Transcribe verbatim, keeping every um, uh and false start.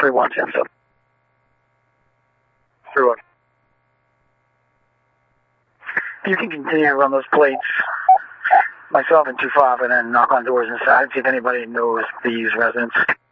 three one, Samson. three one. You can continue to run those plates, myself and two five, and then knock on doors inside, see if anybody knows these residents.